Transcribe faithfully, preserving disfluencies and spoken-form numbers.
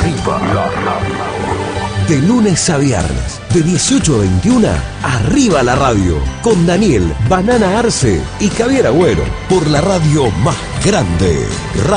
Arriba la radio. De lunes a viernes, de dieciocho a veintiuno, Arriba la radio. Con Daniel Banana Arce y Javier Agüero. Por la radio más grande.